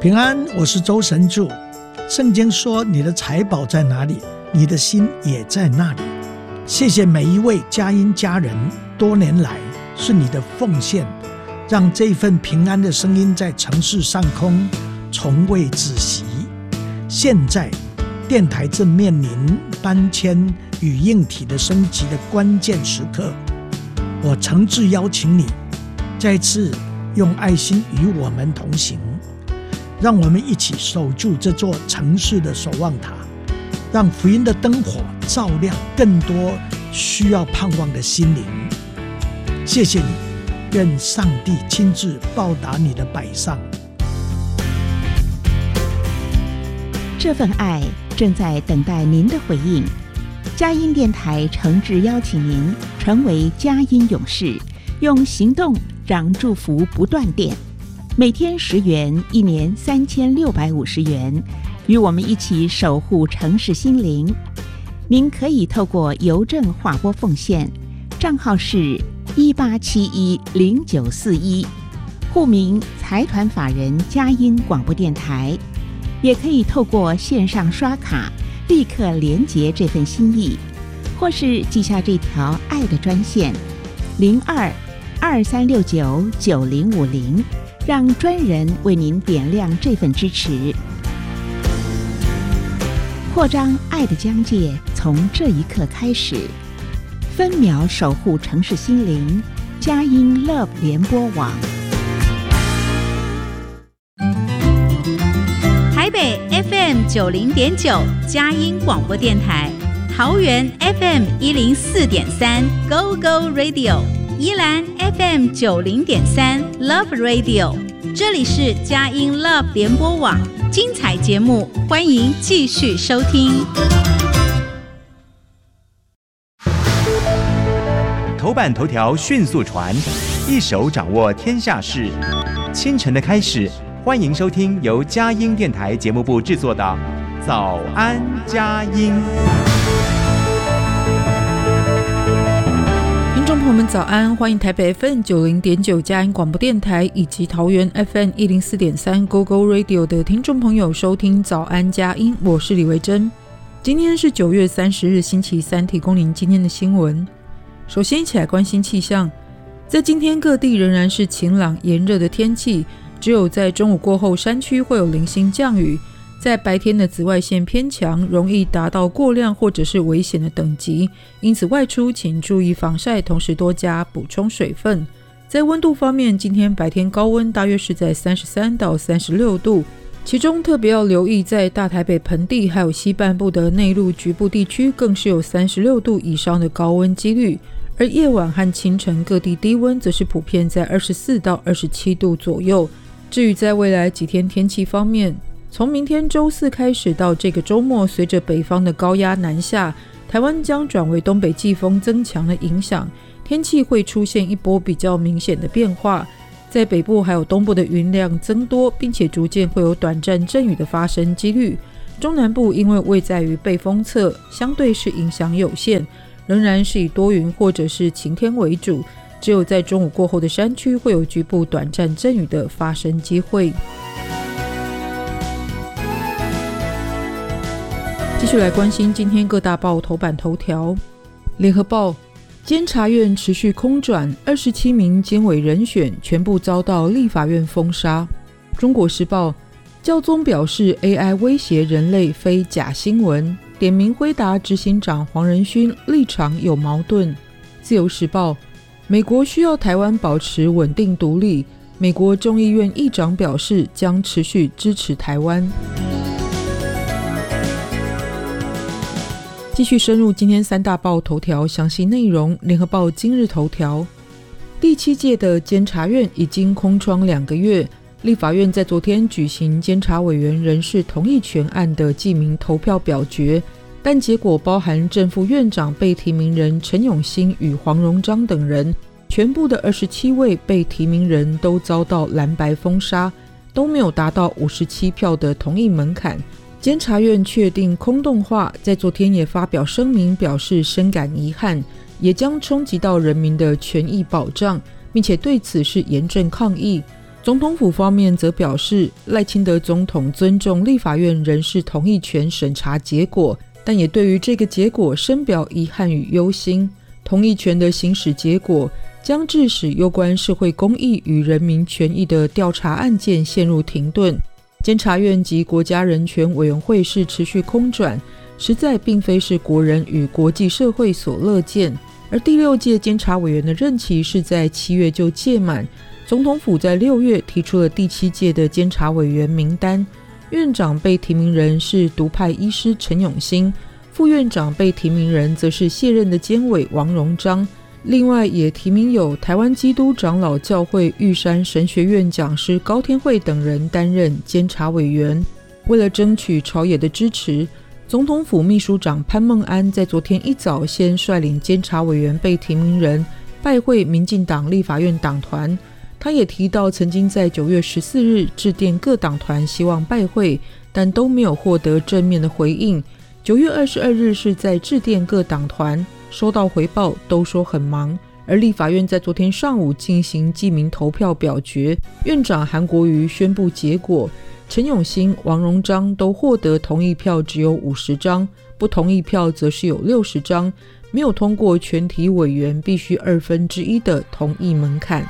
平安，我是周神助。圣经说，你的财宝在哪里，你的心也在那里。谢谢每一位佳音家人，多年来是你的奉献，让这份平安的声音在城市上空从未止息。现在电台正面临搬迁与硬体的升级的关键时刻，我诚挚邀请你再次用爱心与我们同行，让我们一起守住这座城市的守望塔，让福音的灯火照亮更多需要盼望的心灵。谢谢你，愿上帝亲自报答你的摆上。 这份爱正在等待您的回应。佳音电台诚挚邀请您成为佳音勇士，用行动让祝福不断电。每天10元，一年3650元，与我们一起守护城市心灵。您可以透过邮政划拨奉献，账号是18710941，户名财团法人佳音广播电台。也可以透过线上刷卡立刻连结这份心意，或是记下这条爱的专线0223699050，让专人为您点亮这份支持。扩张爱的疆界从这一刻开始，分秒守护城市心灵，佳音 Love 联播网。 台北 FM 90.9佳音广播电台，桃园 FM 104.3 Go Go Radio， 宜兰 FM 90.3 Love Radio， 这里是佳音 Love 联播网，精彩节目欢迎继续收听。 头版头条迅速传，一手掌握天下事。清晨的开始，欢迎收听由佳音电台节目部制作的《早安佳音》。 听众朋友们早安，欢迎台北 FM 90.9佳音广播电台以及桃园 FM 104.3 Go Go Radio 的听众朋友收听早安佳音，我是李维珍。今天是9月30日星期三，提供您今天的新闻。首先一起来关心气象，在今天各地仍然是晴朗炎热的天气，只有在中午过后山区会有零星降雨，在白天的紫外线偏强，容易达到过量或者是危险的等级，因此外出请注意防晒，同时多加补充水分。在温度方面，今天白天高温大约是在33到36度，其中特别要留意在大台北盆地还有西半部的内陆局部地区更是有36度以上的高温几率，而夜晚和清晨各地低温则是普遍在24到27度左右。至于在未来几天天气方面，从明天周四开始到这个周末，随着北方的高压南下，台湾将转为东北季风增强的影响，天气会出现一波比较明显的变化。在北部还有东部的云量增多，并且逐渐会有短暂阵雨的发生几率。中南部因为位在于背风侧，相对是影响有限，仍然是以多云或者是晴天为主，只有在中午过后的山区会有局部短暂阵雨的发生机会。继续来关心今天各大报头版头条。联合报，监察院持续空转，27名监委人选全部遭到立法院封杀。中国时报，教宗表示 AI 威胁人类非假新闻，点名辉达执行长黄仁勋立场有矛盾。自由时报，美国需要台湾保持稳定独立，美国众议院议长表示将持续支持台湾。继续深入今天三大报头条详细内容。联合报今日头条，第7届的监察院已经空窗2个月，立法院在昨天举行监察委员人事同意权案的记名投票表决，但结果包含正副院长被提名人陈永新与黄荣章等人，全部的27位被提名人都遭到蓝白封杀，都没有达到57票的同意门槛。监察院确定空洞化，在昨天也发表声明表示深感遗憾，也将冲击到人民的权益保障，并且对此是严正抗议。 总统府方面则表示，赖清德总统尊重立法院人事同意权审查结果，但也对于这个结果深表遗憾与忧心。同意权的行使结果将致使有关社会公益与人民权益的调查案件陷入停顿。监察院及国家人权委员会是持续空转，实在并非是国人与国际社会所乐见。而第6届监察委员的任期是在7月就届满，总统府在6月提出了第7届的监察委员名单，院长被提名人是独派医师陈永兴，副院长被提名人则是卸任的监委王荣章。另外也提名有台湾基督长老教会玉山神学院讲师高天惠等人担任监察委员。为了争取朝野的支持，总统府秘书长潘孟安在昨天一早先率领监察委员被提名人拜会民进党立法院党团。他也提到曾经在9月14日致电各党团希望拜会，但都没有获得正面的回应。9月22日是在致电各党团，收到回报都说很忙。而立法院在昨天上午进行记名投票表决，院长韩国瑜宣布结果，陈永兴、王荣章都获得同意票只有50张，不同意票则是有60张，没有通过全体委员必须1/2的同意门槛。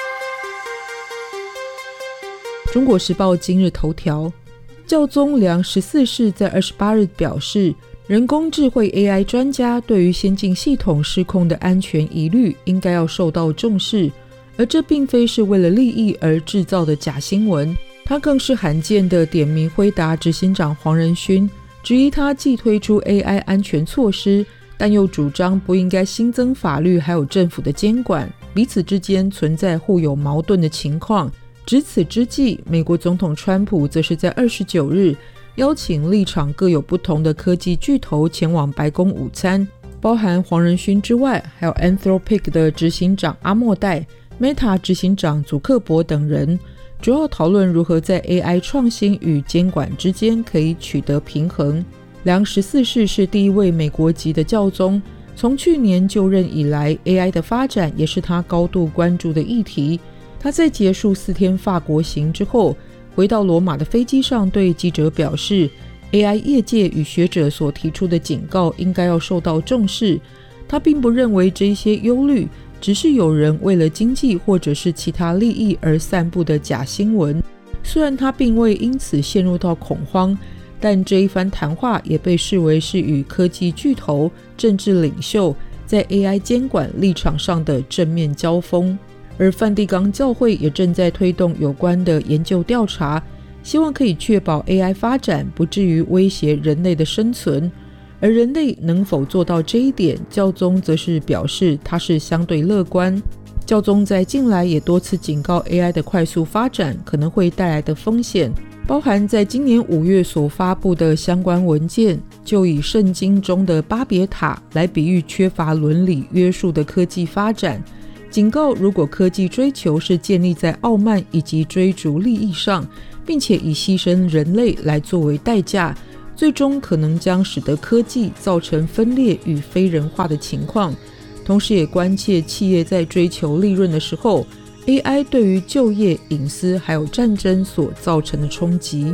中国时报今日头条，教宗梁14世在28日表示，人工智慧 AI 专家对于先进系统失控的安全疑虑应该要受到重视，而这并非是为了利益而制造的假新闻。他更是罕见的点名辉达执行长黄仁勋，质疑他既推出 AI 安全措施，但又主张不应该新增法律还有政府的监管，彼此之间存在互有矛盾的情况。值此之际，美国总统川普则是在29日邀请立场各有不同的科技巨头前往白宫午餐，包含黄仁勋之外，还有 Anthropic 的执行长阿莫代、Meta 执行长祖克伯等人，主要讨论如何在 AI 创新与监管之间可以取得平衡。梁14世是第一位美国籍的教宗，从去年就任以来， AI 的发展也是他高度关注的议题。他在结束4天法国行之后，回到罗马的飞机上对记者表示， AI 业界与学者所提出的警告应该要受到重视。他并不认为这些忧虑只是有人为了经济或者是其他利益而散布的假新闻。虽然他并未因此陷入到恐慌，但这一番谈话也被视为是与科技巨头、政治领袖在 AI 监管立场上的正面交锋。而梵蒂冈教会也正在推动有关的研究调查，希望可以确保 AI 发展不至于威胁人类的生存。而人类能否做到这一点，教宗则是表示他是相对乐观。教宗在近来也多次警告 AI 的快速发展可能会带来的风险，包含在今年5月所发布的相关文件，就以圣经中的巴别塔来比喻缺乏伦理约束的科技发展，警告如果科技追求是建立在傲慢以及追逐利益上，并且以牺牲人类来作为代价，最终可能将使得科技造成分裂与非人化的情况。同时也关切企业在追求利润的时候， AI 对于就业、隐私还有战争所造成的冲击。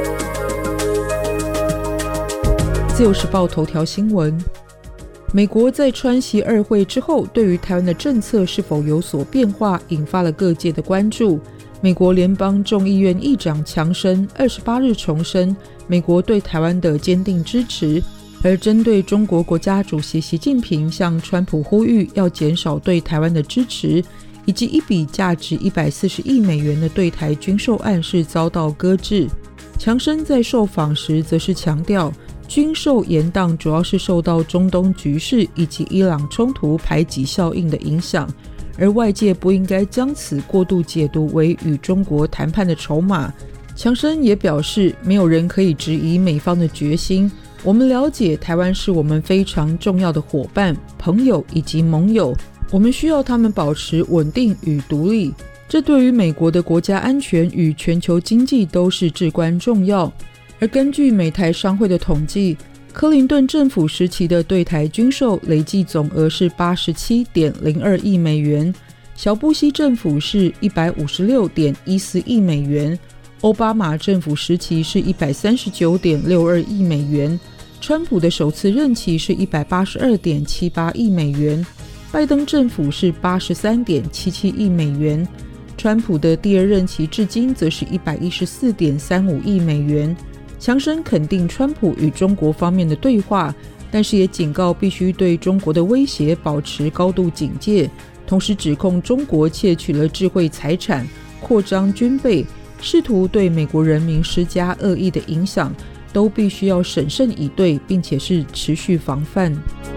自由时报头条新闻，美国在川习2会之后，对于台湾的政策是否有所变化，引发了各界的关注。美国联邦众议院议长强生28日重申美国对台湾的坚定支持，而针对中国国家主席习近平向川普呼吁要减少对台湾的支持，以及一笔价值140亿美元的对台军售案是遭到搁置。强生在受访时则是强调，军售延宕主要是受到中东局势以及伊朗冲突排挤效应的影响，而外界不应该将此过度解读为与中国谈判的筹码。强生也表示，没有人可以质疑美方的决心，我们了解台湾是我们非常重要的伙伴、朋友以及盟友，我们需要他们保持稳定与独立，这对于美国的国家安全与全球经济都是至关重要。而根据美台商会的统计，克林顿政府时期的对台军售累计总额是87.02亿美元， 小布希政府是 156.14 亿美元，奥巴马政府时期是 139.62 亿美元，川普的首次任期是 182.78 亿美元，拜登政府是 83.77 亿美元，川普的第二任期至今则是 114.35 亿美元，强生肯定川普与中国方面的对话，但是也警告必须对中国的威胁保持高度警戒，同时指控中国窃取了智慧财产，扩张军备，试图对美国人民施加恶意的影响，都必须要审慎以对，并且是持续防范。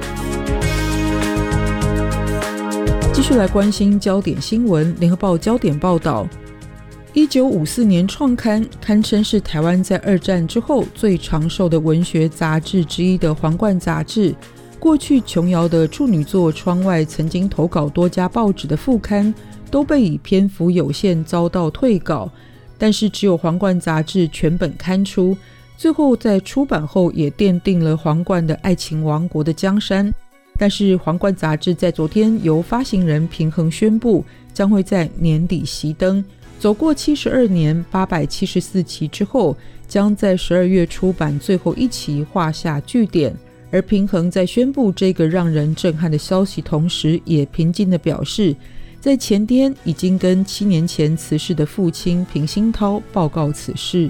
继续来关心焦点新闻，联合报焦点报道，1954年创刊，堪称是台湾在二战之后最长寿的文学杂志之一的皇冠杂志，过去琼瑶的处女作《窗外》曾经投稿多家报纸的副刊，都被以篇幅有限遭到退稿，但是只有皇冠杂志全本刊出，最后在出版后也奠定了皇冠的爱情王国的江山。但是皇冠杂志在昨天由发行人平衡宣布，将会在年底熄灯，走过72年874期之后，将在12月出版最后一期，画下句点。而平衡在宣布这个让人震撼的消息同时，也平静地表示，在前天已经跟7年前辞世的父亲平鑫涛报告此事。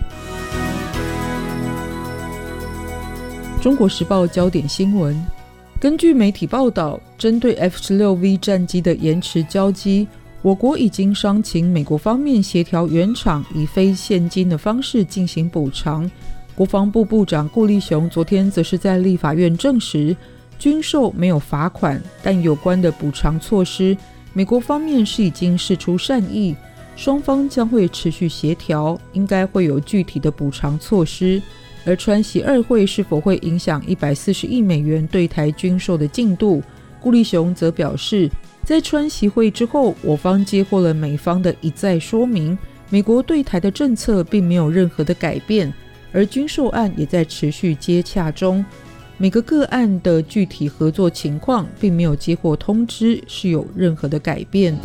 中国时报焦点新闻，根据媒体报道，针对 F-16V 战机的延迟交机，我国已经商请美国方面协调原厂以非现金的方式进行补偿。国防部部长顾立雄昨天则是在立法院证实，军售没有罚款，但有关的补偿措施，美国方面是已经释出善意，双方将会持续协调，应该会有具体的补偿措施。而川习二会是否会影响140亿美元对台军售的进度，顾立雄则表示，在川习会之后，我方接获了美方的一再说明，美国对台的政策并没有任何的改变，而军售案也在持续接洽中，每个个案的具体合作情况并没有接获通知是有任何的改变。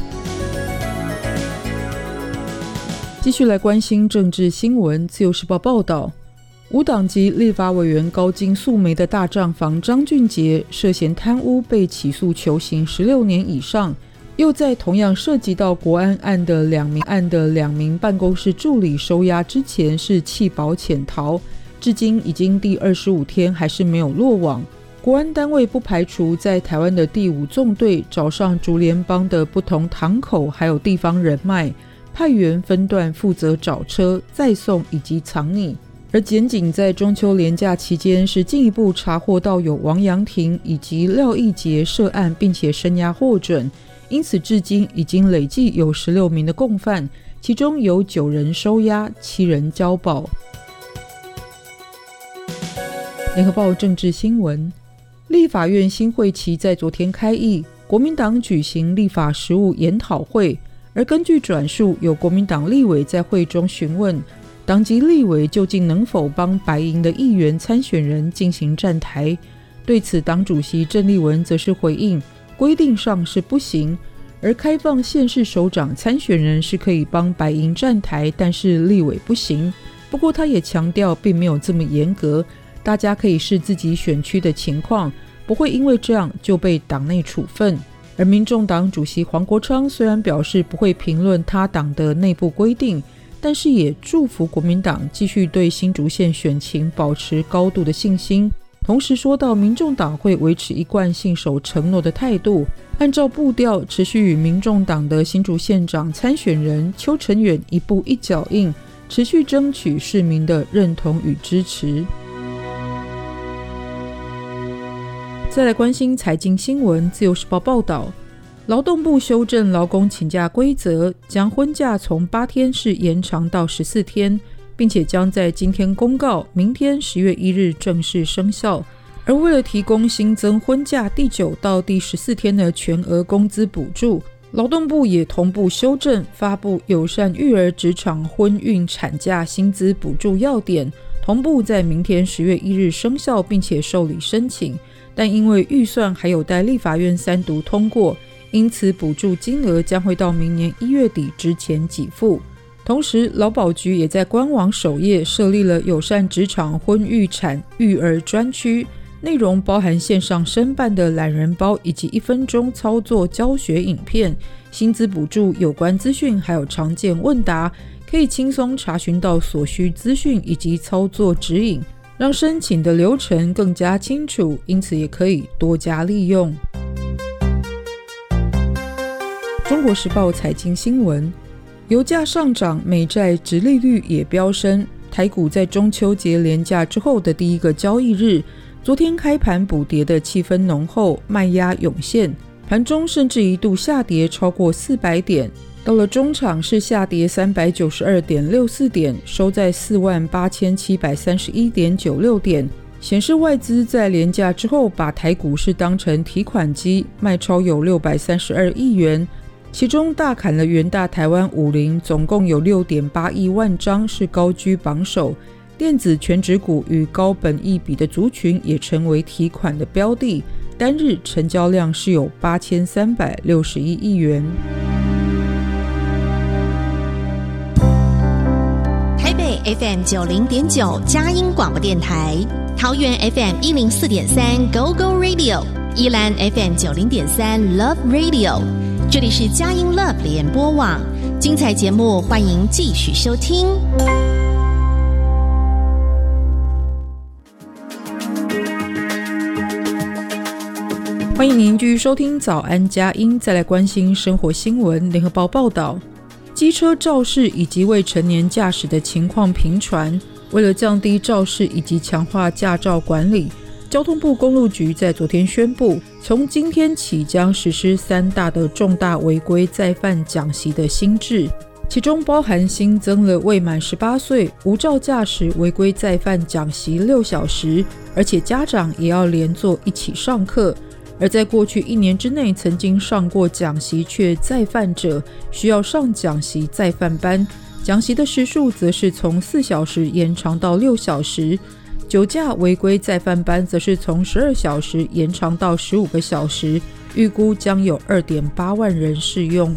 继续来关心政治新闻，自由时报报道，无党籍立法委员高金素梅的大账房张俊杰涉嫌贪污被起诉求刑16年以上，又在同样涉及到国安案的两名办公室助理收押之前是弃保潜逃，至今已经第25天还是没有落网。国安单位不排除在台湾的第5纵队找上竹联帮的不同堂口还有地方人脉，派员分段负责找车、载送以及藏匿。而检警在中秋连假期间是进一步查获到有王阳廷以及廖义杰涉案，并且声押获准，因此至今已经累计有16名的共犯，其中有9人收押，7人交保。联合报政治新闻，立法院新会期在昨天开议，国民党举行立法实务研讨会，而根据转述，有国民党立委在会中询问，党籍立委究竟能否帮白营的议员参选人进行站台？对此，党主席郑丽文则是回应，规定上是不行，而开放县市首长参选人是可以帮白营站台，但是立委不行。不过他也强调，并没有这么严格，大家可以视自己选区的情况，不会因为这样就被党内处分。而民众党主席黄国昌虽然表示不会评论他党的内部规定，但是也祝福国民党继续对新竹县选情保持高度的信心，同时说到民众党会维持一贯信守承诺的态度，按照步调持续与民众党的新竹县长参选人邱成远一步一脚印，持续争取市民的认同与支持。再来关心财经新闻，自由时报报道，劳动部修正劳工请假规则，将婚假从8天是延长到14天，并且将在今天公告，明天10月1日正式生效。而为了提供新增婚假第9到第14天的全额工资补助，劳动部也同步修正发布友善育儿职场婚孕产假薪资补助要点，同步在明天10月1日生效，并且受理申请。但因为预算还有待立法院3读通过， 因此补助金额将会到明年1月底之前给付。同时，劳保局也在官网首页设立了友善职场婚育产育儿专区，内容包含线上申办的懒人包以及1分钟操作教学影片、薪资补助有关资讯，还有常见问答，可以轻松查询到所需资讯以及操作指引，让申请的流程更加清楚，因此也可以多加利用。中国时报财经新闻，油价上涨，美债殖利率也飙升。台股在中秋节连假之后的第一个交易日，昨天开盘补跌的气氛浓厚，卖压涌现，盘中甚至一度下跌超过400点，到了中场是下跌392.64点，收在48731.96点，显示外资在连假之后把台股市当成提款机，卖超有632亿元，其中大砍了元大台湾50，总共有 6.8 亿万张，是高居榜首。电子全指股与高本益比的族群也成为提款的标的，单日成交量是有8361亿元。 台北 FM 90.9佳音广播电台，桃园 FM 104.3 Go Go Radio， 宜兰 FM 90.3 Love Radio， 这里是佳音 Love 联播网，精彩节目欢迎继续收听。 欢迎您继续收听早安佳音，再来关心生活新闻。联合报报道，机车肇事以及未成年驾驶的情况频传，为了降低肇事以及强化驾照管理，交通部公路局在昨天宣布，从今天起将实施3大的重大违规再犯奖习的新制，其中包含新增了未满18岁无照驾驶违规再犯奖习6小时，而且家长也要连坐一起上课。而在过去1年之内曾经上过讲习却再犯者，需要上讲习再犯班，讲习的时数则是从4小时延长到6小时，酒驾违规再犯班则是从12小时延长到15个小时，预估将有 2.8 万人适用。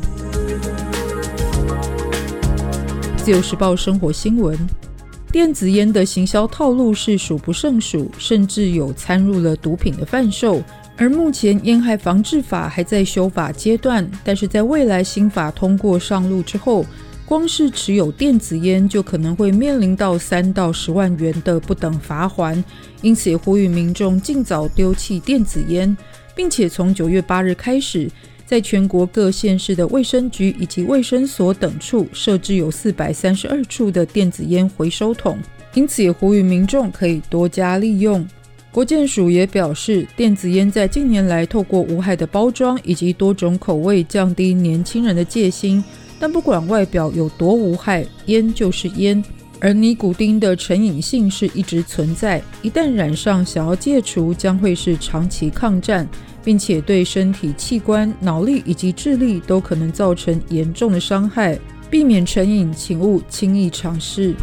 自由时报生活新闻，电子烟的行销套路是数不胜数，甚至有掺入了毒品的贩售。而目前烟害防治法还在修法阶段，但是在未来新法通过上路之后，光是持有电子烟就可能会面临到3到10万元的不等罚锾，因此也呼吁民众尽早丢弃电子烟，并且从9月8日开始，在全国各县市的卫生局以及卫生所等处设置有432处的电子烟回收桶，因此也呼吁民众可以多加利用。国健署也表示，电子烟在近年来透过无害的包装以及多种口味降低年轻人的戒心，但不管外表有多无害，烟就是烟，而尼古丁的成瘾性是一直存在，一旦染上想要戒除将会是长期抗战，并且对身体器官、脑力以及智力都可能造成严重的伤害，避免成瘾请勿轻易尝试。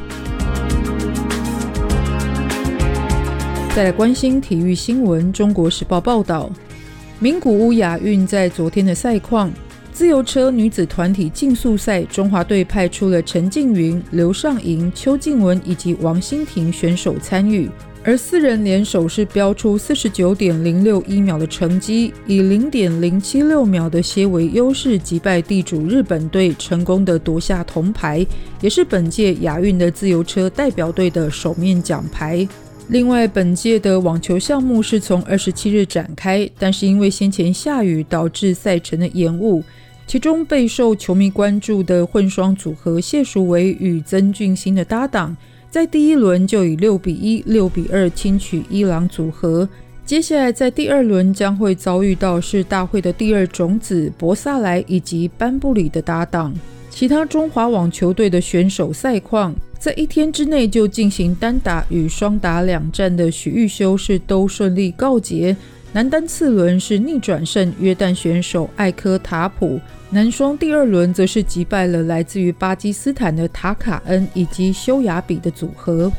再来关心体育新闻，中国时报报道，名古屋亚运在昨天的赛况，自由车女子团体竞速赛，中华队派出了陈静云、刘尚莹、邱静雯以及王欣婷选手参与，而4人联手是标出 49.061 秒的成绩，以 0.076 秒的些微优势击败地主日本队，成功的夺下铜牌，也是本届亚运的自由车代表队的首面奖牌。另外，本届的网球项目是从27日展开，但是因为先前下雨导致赛程的延误，其中备受球迷关注的混双组合谢淑薇与曾俊欣的搭档，在第一轮就以6-1、6-2轻取伊朗组合，接下来在第2轮将会遭遇到是大会的第2种子博萨莱以及班布里的搭档。其他中华网球队的选手赛况，在1天之内就进行单打与双打2战的许育修是都顺利告捷，男单次轮是逆转胜约旦选手艾科塔普，男双第2轮则是击败了来自于巴基斯坦的塔卡恩以及修雅比的组合。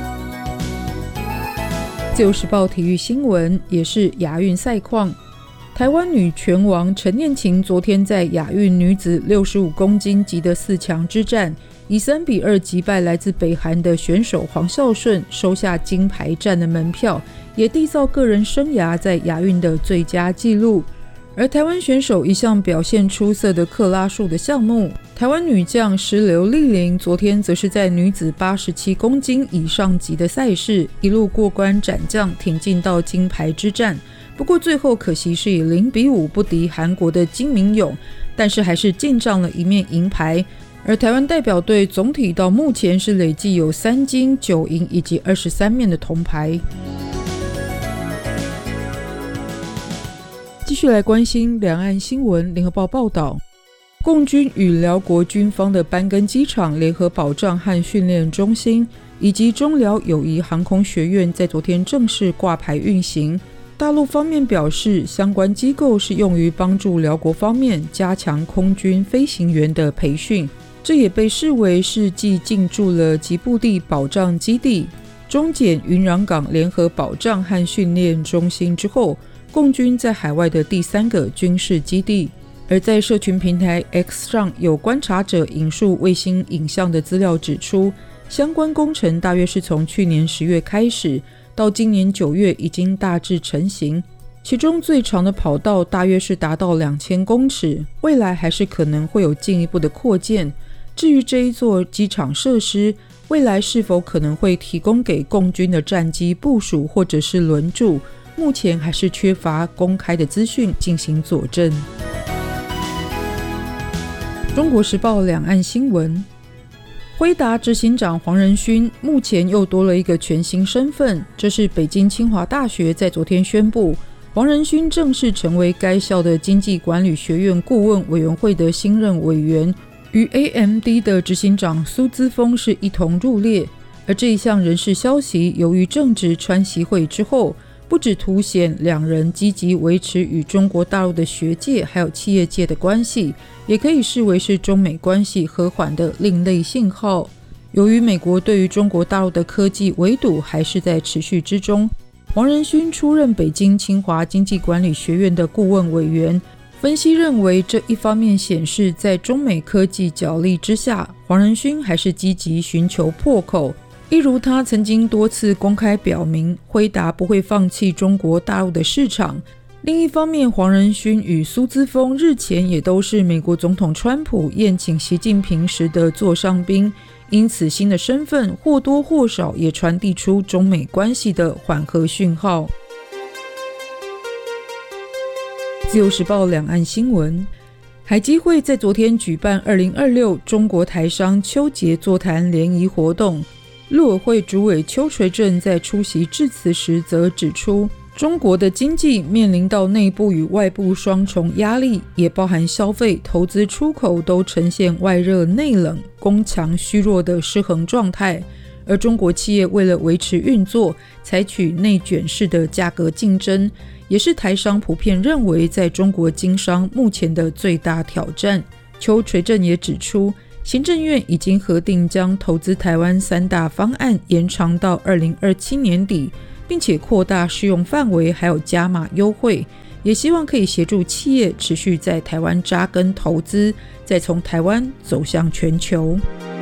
自由时报体育新闻也是亚运赛况， 台湾女拳王陈念琴昨天在亚运女子65公斤级的4强之战，以3-2击败来自北韩的选手黄孝顺，收下金牌战的门票，也缔造个人生涯在亚运的最佳纪录。而台湾选手一项表现出色的克拉数的项目，台湾女将石刘丽玲昨天则是在女子87公斤以上级的赛事一路过关斩将，挺进到金牌之战。不过最后可惜是以0-5不敌韩国的金明永，但是还是进账了一面银牌。而台湾代表队总体到目前是累计有3金9银以及23面的铜牌。继续来关心两岸新闻。联合报报道，共军与辽国军方的班根机场联合保障和训练中心以及中辽友谊航空学院在昨天正式挂牌运行。大陆方面表示，相关机构是用于帮助辽国方面加强空军飞行员的培训，这也被视为是继进驻了吉布地保障基地、中检云壤港联合保障和训练中心之后，共军在海外的第3个军事基地。而在社群平台 X 上，有观察者引述卫星影像的资料指出，相关工程大约是从去年10月开始，到今年9月已经大致成型，其中最长的跑道大约是达到2000公尺，未来还是可能会有进一步的扩建。至于这一座机场设施，未来是否可能会提供给共军的战机部署或者是轮驻，目前还是缺乏公开的资讯进行佐证。中国时报两岸新闻，辉达执行长黄仁勋目前又多了一个全新身份，这是北京清华大学在昨天宣布，黄仁勋正式成为该校的经济管理学院顾问委员会的新任委员，与 AMD 的执行长苏姿丰是一同入列。而这一项人事消息，由于正值川习会之后，不只凸显两人积极维持与中国大陆的学界还有企业界的关系，也可以视为是中美关系和缓的另类信号。由于美国对于中国大陆的科技围堵还是在持续之中，黄仁勋出任北京清华经济管理学院的顾问委员。分析认为，这一方面显示在中美科技角力之下，黄仁勋还是积极寻求破口。一如他曾经多次公开表明，辉达不会放弃中国大陆的市场。另一方面，黄仁勋与苏姿丰日前也都是美国总统川普宴请习近平时的座上宾，因此新的身份或多或少也传递出中美关系的缓和讯号。自由时报两岸新闻，海基会在昨天举办2026中国台商秋节座谈联谊活动。陆委会主委邱垂正在出席致辞时则指出，中国的经济面临到内部与外部双重压力，也包含消费、投资、出口都呈现外热内冷、攻强虚弱的失衡状态。而中国企业为了维持运作，采取内卷式的价格竞争，也是台商普遍认为在中国经商目前的最大挑战。邱垂正也指出，行政院已经核定将投资台湾3大方案延长到2027年底，并且扩大适用范围，还有加码优惠，也希望可以协助企业持续在台湾扎根投资，再从台湾走向全球。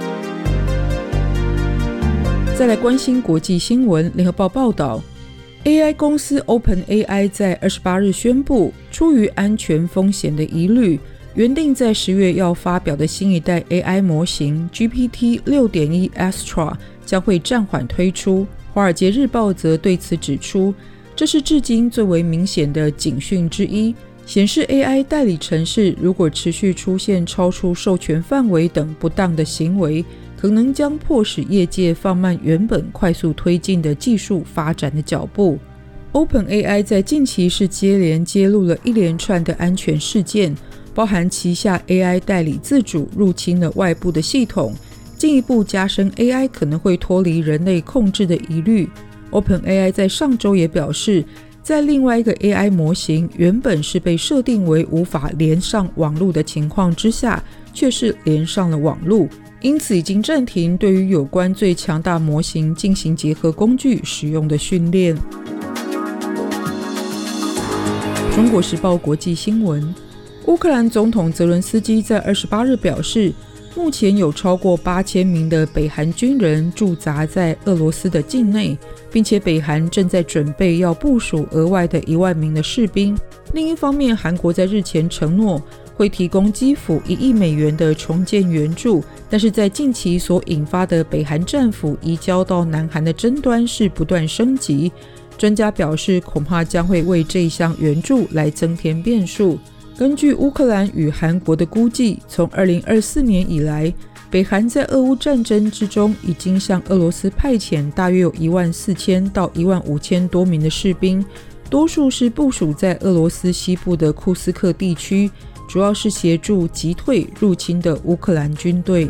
再来关心国际新闻，联合报报道， AI 公司 OpenAI 在28日宣布，出于安全风险的疑虑，原定在10月要发表的新一代 AI 模型 GPT 6.1 Astra 将会暂缓推出。华尔街日报则对此指出，这是至今最为明显的警讯之一，显示 AI 代理程式如果持续出现超出授权范围等不当的行为，可能将迫使业界放慢原本快速推进的技术发展的脚步。OpenAI 在近期是接连揭露了一连串的安全事件，包含旗下 AI 代理自主入侵了外部的系统，进一步加深 AI 可能会脱离人类控制的疑虑。OpenAI 在上周也表示，在另外一个 AI 模型原本是被设定为无法连上网路的情况之下，却是连上了网路，因此已经暂停对于有关最强大模型进行结合工具使用的训练。 中国时报国际新闻，乌克兰总统泽伦斯基在28日表示，目前有超过8000名的北韩军人驻扎在俄罗斯的境内，并且北韩正在准备要部署额外的1万名的士兵。另一方面，韩国在日前承诺会提供基辅1亿美元的重建援助，但是在近期所引发的北韩战俘移交到南韩的争端是不断升级。专家表示，恐怕将会为这一项援助来增添变数。根据乌克兰与韩国的估计，从2024年以来，北韩在俄乌战争之中已经向俄罗斯派遣大约有14000到15000多名的士兵，多数是部署在俄罗斯西部的库斯克地区，主要是协助击退入侵的乌克兰军队。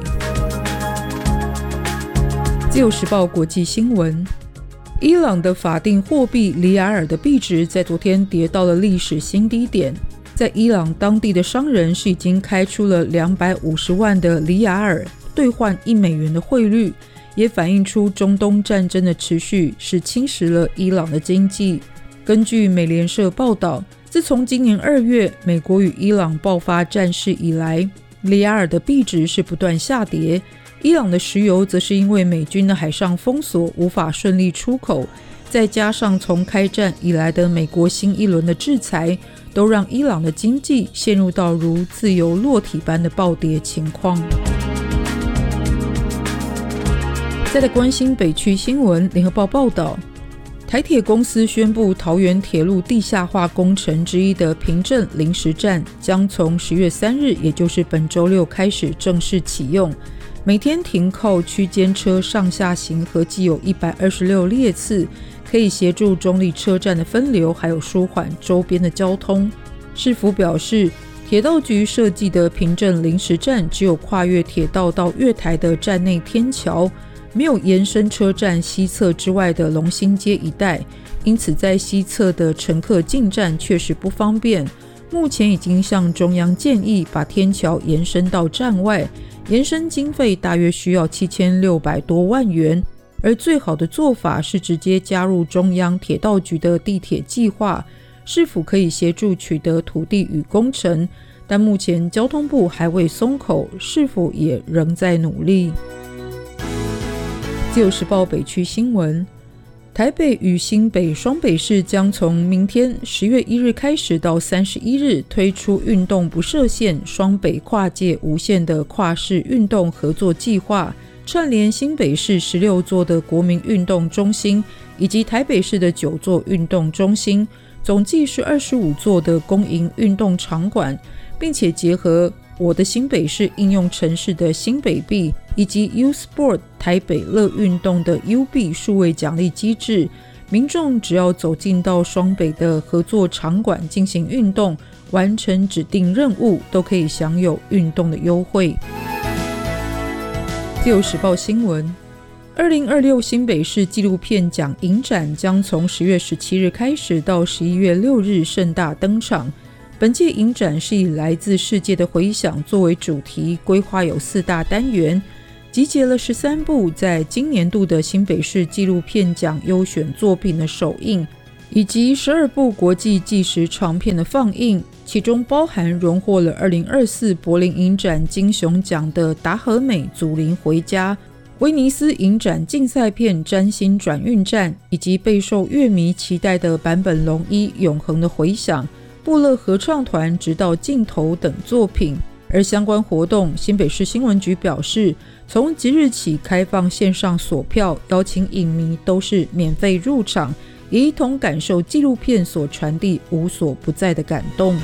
自由时报国际新闻，伊朗的法定货币里亚尔的币值在昨天跌到了历史新低点。在伊朗当地的商人是已经开出了250万的里亚尔兑换1美元的汇率，也反映出中东战争的持续是侵蚀了伊朗的经济。根据美联社报道，自从今年2月美国与伊朗爆发战事以来，里亚尔的币值是不断下跌。伊朗的石油则是因为美军的海上封锁无法顺利出口，再加上从开战以来的美国新一轮的制裁，都让伊朗的经济陷入到如自由落体般的暴跌情况。再来关心北区新闻，联合报报道，台铁公司宣布桃园铁路地下化工程之一的平镇临时站将从10月3日，也就是本周六开始正式启用。每天停靠区间车上下行合计有126列次，可以协助中立车站的分流，还有舒缓周边的交通。市府表示，铁道局设计的平镇临时站只有跨越铁道到月台的站内天桥，没有延伸车站西侧之外的龙兴街一带，因此在西侧的乘客进站确实不方便。目前已经向中央建议把天桥延伸到站外，延伸经费大约需要7600多万元，而最好的做法是直接加入中央铁道局的地铁计划，市府可以协助取得土地与工程，但目前交通部还未松口，市府也仍在努力。自由时报北区新闻，台北与新北双北市将从明天10月1日开始到31日推出运动不设限、双北跨界无限的跨市运动合作计划，串联新北市16座的国民运动中心以及台北市的9座运动中心，总计是25座的公营运动场馆，并且结合我的新北市应用程式的新北币以及 U-Sport 台北乐运动的 U 币数位奖励机制，民众只要走进到双北的合作场馆进行运动，完成指定任务，都可以享有运动的优惠。自由时报新闻，2026新北市纪录片奖影展将从10月17日开始到11月6日盛大登场。本届影展是以来自世界的回响作为主题，规划有4大单元，集结了13部在今年度的新北市纪录片奖优选作品的首映，以及12部国际纪实长片的放映，其中包含荣获了2024柏林影展金熊奖的达和美祖灵回家、威尼斯影展竞赛片占星转运站，以及备受乐迷期待的坂本龙一永恒的回响、部落合唱团直到尽头等作品。而相关活动，新北市新闻局表示，从即日起开放线上索票，邀请影迷都是免费入场，也一同感受纪录片所传递无所不在的感动。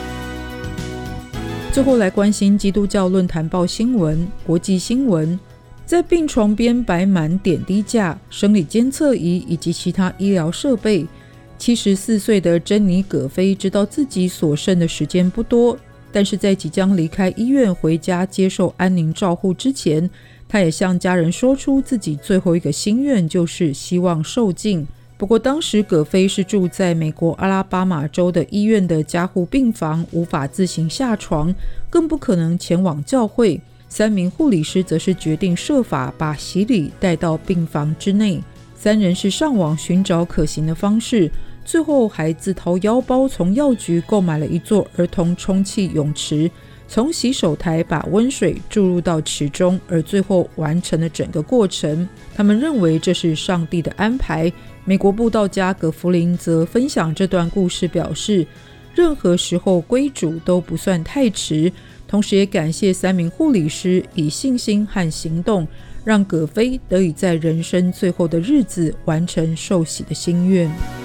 最后来关心基督教论坛报新闻、国际新闻。在病床边摆满点滴架、生理监测仪以及其他医疗设备。74岁的珍妮·葛菲知道自己所剩的时间不多，但是在即将离开医院回家接受安宁照护之前，她也向家人说出自己最后一个心愿，就是希望受尽。不过当时葛菲是住在美国阿拉巴马州的医院的加护病房，无法自行下床，更不可能前往教会。3名护理师则是决定设法把洗礼带到病房之内。3人是上网寻找可行的方式， 最后还自掏腰包从药局购买了一座儿童充气泳池，从洗手台把温水注入到池中，而最后完成了整个过程。他们认为这是上帝的安排。美国布道家葛弗林则分享这段故事，表示任何时候归主都不算太迟，同时也感谢3名护理师以信心和行动让葛菲得以在人生最后的日子完成受洗的心愿。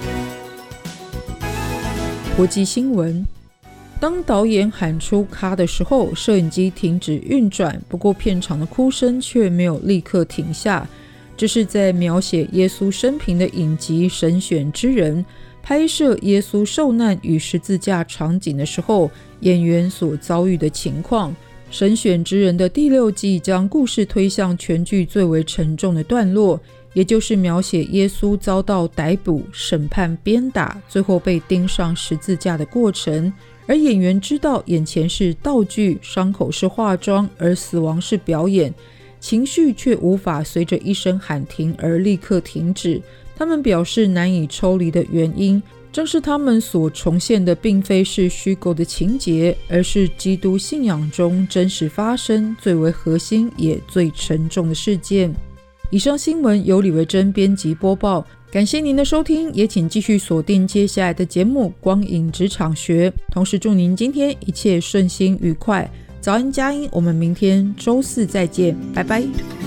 国际新闻，当导演喊出咔的时候，摄影机停止运转，不过片场的哭声却没有立刻停下。这是在描写耶稣生平的影集《神选之人》拍摄耶稣受难与十字架场景的时候，演员所遭遇的情况。神选之人的第6季将故事推向全剧最为沉重的段落，也就是描写耶稣遭到逮捕、审判、鞭打，最后被钉上十字架的过程。而演员知道眼前是道具，伤口是化妆，而死亡是表演，情绪却无法随着一声喊停而立刻停止。他们表示难以抽离的原因，正是他们所重现的并非是虚构的情节，而是基督信仰中真实发生最为核心也最沉重的事件。以上新闻由李维珍编辑播报，感谢您的收听，也请继续锁定接下来的节目《光影职场学》，同时祝您今天一切顺心愉快。早安佳音，我们明天周4再见，拜拜。